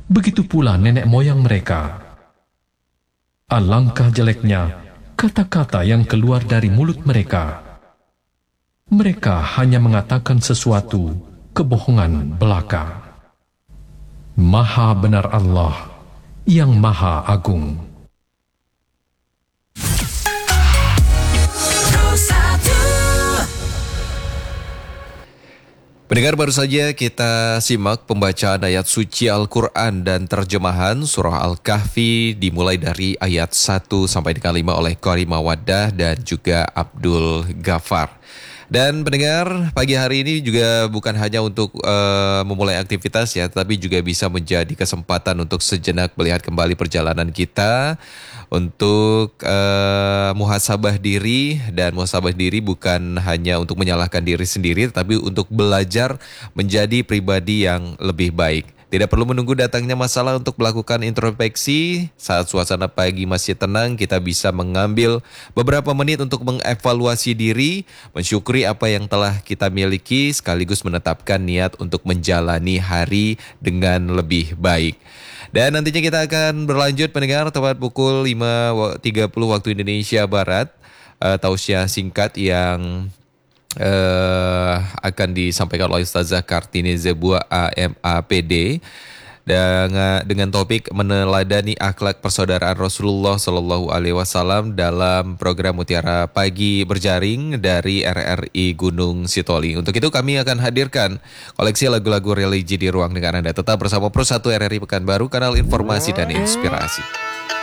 begitu pula nenek moyang mereka. Alangkah jeleknya kata-kata yang keluar dari mulut mereka. Mereka hanya mengatakan sesuatu kebohongan belaka. Maha benar Allah yang Maha Agung. Pendengar, baru saja kita simak pembacaan ayat suci Al-Quran dan terjemahan surah Al-Kahfi dimulai dari ayat 1 sampai dengan 5 oleh Qari Mawaddah dan juga Abdul Ghaffar. Dan pendengar, pagi hari ini juga bukan hanya untuk memulai aktivitas ya, tapi juga bisa menjadi kesempatan untuk sejenak melihat kembali perjalanan kita untuk muhasabah diri. Dan muhasabah diri bukan hanya untuk menyalahkan diri sendiri, tapi untuk belajar menjadi pribadi yang lebih baik. Tidak perlu menunggu datangnya masalah untuk melakukan introspeksi. Saat suasana pagi masih tenang, kita bisa mengambil beberapa menit untuk mengevaluasi diri, mensyukuri apa yang telah kita miliki, sekaligus menetapkan niat untuk menjalani hari dengan lebih baik. Dan nantinya kita akan berlanjut pendengar tepat pukul 5.30 waktu Indonesia Barat. Tausiah singkat yang akan disampaikan oleh Ustazah Kartini Zebua AMAPD dengan topik meneladani akhlak persaudaraan Rasulullah Shallallahu Alaihi Wasallam dalam program Mutiara Pagi Berjaring dari RRI Gunung Sitoli. Untuk itu kami akan hadirkan koleksi lagu-lagu religi di ruang dengar Anda. Tetap bersama Pro 1 RRI Pekanbaru, kanal informasi dan inspirasi.